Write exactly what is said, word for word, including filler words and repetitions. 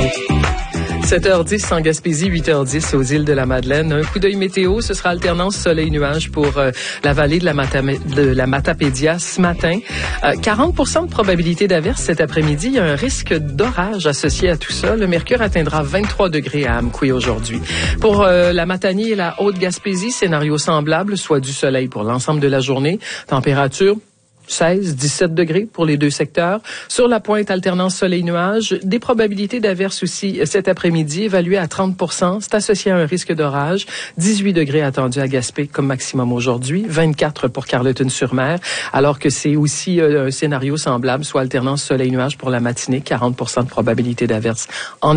sept heures dix en Gaspésie, huit heures dix aux îles de la Madeleine. Un coup d'œil météo, ce sera alternance soleil-nuage pour euh, la vallée de la, Matame- de la Matapédia ce matin. Euh, quarante pour cent de probabilité d'averse cet après-midi. Il y a un risque d'orage associé à tout ça. Le mercure atteindra vingt-trois degrés à Amqui aujourd'hui. Pour euh, la Matanie et la Haute-Gaspésie, scénario semblable, soit du soleil pour l'ensemble de la journée. Température seize, dix-sept degrés pour les deux secteurs. Sur la pointe, alternance soleil-nuage. Des probabilités d'averse aussi cet après-midi, évaluées à trente pour cent. C'est associé à un risque d'orage. dix-huit degrés attendus à Gaspé comme maximum aujourd'hui. vingt-quatre pour Carleton-sur-Mer. Alors que c'est aussi euh, un scénario semblable, soit alternance soleil-nuage pour la matinée. quarante pour cent de probabilité d'averse en